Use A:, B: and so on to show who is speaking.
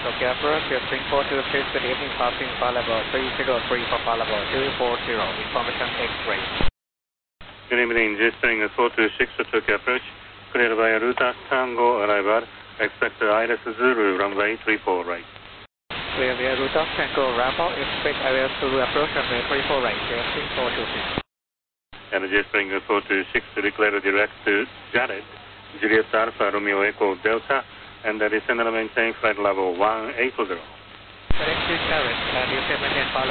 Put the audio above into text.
A: Tokyo approach, Spring 426, good evening, passing level 303 for flight level 240, information X-ray.
B: Good evening, G-Spring 426 to Tokyo approach, cleared by Ruta Tango arrival, expect Iris Zulu, runway 34 right.
A: Clear via Ruta Tango arrival, expect Iris Zulu approach, runway 34 right, Spring 426.
B: And G-Spring 426 to declare direct to Jared, Juliet Alpha, Romeo Echo Delta, and descend and maintain flight level 180.
A: Correct to Jared, and you can maintain